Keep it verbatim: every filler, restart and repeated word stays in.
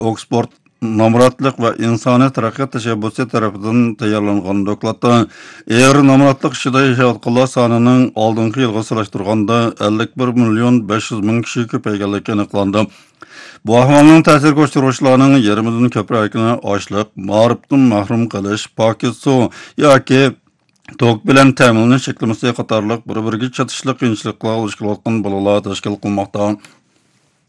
Oxford Namratlık ve İnsani Taraqqiyot Teşebbüsü tarafından tayyorlangan dokladda eğer namratlık işida yaşayotganlar sanının aldınғы yılga salashtirganda ellik bir milyon besh yuz ming kishi ko'payganligi aniqlandi. Bu ahvolning ta'sir ko'rsatuvchilarining yarmidan ko'pragini ochliq, ma'rifdan mahrum qilish, pokis suv yoki tok bilan ta'minlanish cheklamasi qatorliq bir-biriga chatishliq qiyinchiliklar olishayotgan bolalar tashkil qilmoqda.